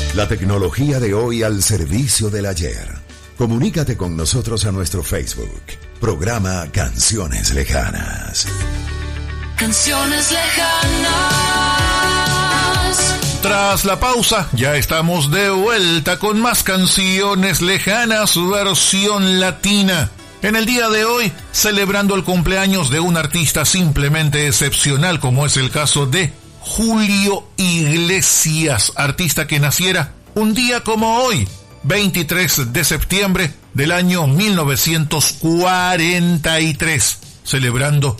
La tecnología de hoy al servicio del ayer. Comunícate con nosotros a nuestro Facebook. Programa Canciones Lejanas. Canciones lejanas. Tras la pausa, ya estamos de vuelta con más Canciones Lejanas versión latina. En el día de hoy, celebrando el cumpleaños de un artista simplemente excepcional, como es el caso de Julio Iglesias, artista que naciera un día como hoy, 23 de septiembre del año 1943, celebrando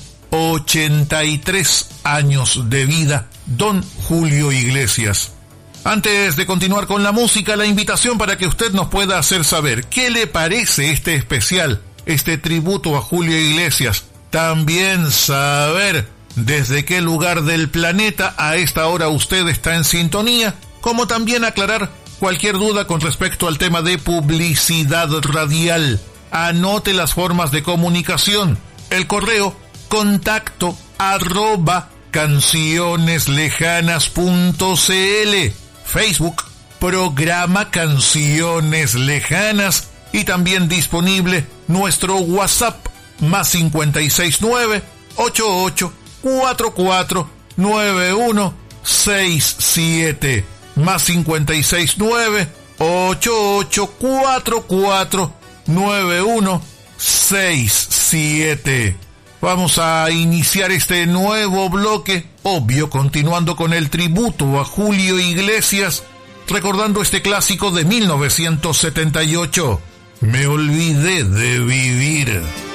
83 años de vida, don Julio Iglesias. Antes de continuar con la música, la invitación para que usted nos pueda hacer saber qué le parece este especial, este tributo a Julio Iglesias. También saber desde qué lugar del planeta a esta hora usted está en sintonía, como también aclarar cualquier duda con respecto al tema de publicidad radial. Anote las formas de comunicación. El correo contacto@cancioneslejanas.cl, Facebook Programa Canciones Lejanas, y también disponible nuestro WhatsApp más 569 88 44 9167, más 569 88 44 9167. Vamos a iniciar este nuevo bloque, obvio, continuando con el tributo a Julio Iglesias, recordando este clásico de 1978, Me olvidé de vivir.